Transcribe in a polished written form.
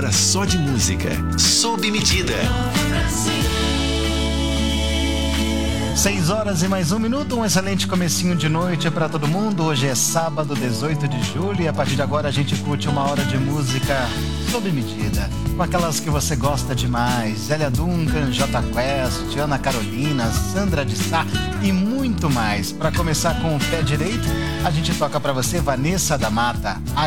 hora só de música. Sob medida. 6 horas e mais 1 minuto, um excelente comecinho de noite para todo mundo. Hoje é sábado, 18 de julho, e a partir de agora a gente curte uma hora de música sob medida, com aquelas que você gosta demais: Zélia Duncan, J Quest, Ana Carolina, Sandra de Sá e muito mais. Para começar com o pé direito, a gente toca para você Vanessa da Mata,